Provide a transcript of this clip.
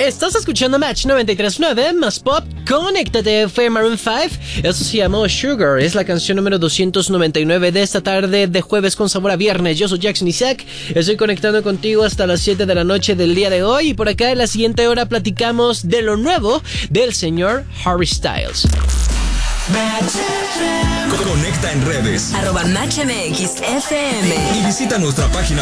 Estás escuchando Match 93.9, más pop, conéctate, fue Maroon 5. Eso se llamó Sugar, es la canción número 299 de esta tarde de jueves con sabor a viernes. Yo soy Jackson Isaac, estoy conectando contigo hasta las 7 de la noche del día de hoy. Y por acá en la siguiente hora platicamos de lo nuevo del señor Harry Styles. Conecta en redes @MatchMXFM y visita nuestra página